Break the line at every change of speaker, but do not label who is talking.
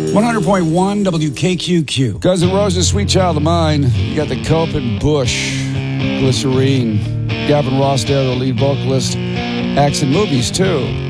100.1 WKQQ.
Guns N' Roses, Sweet Child of Mine. You got the Cope and Bush, Glycerine. Gavin Rossdale, the lead vocalist. Acts in movies, too.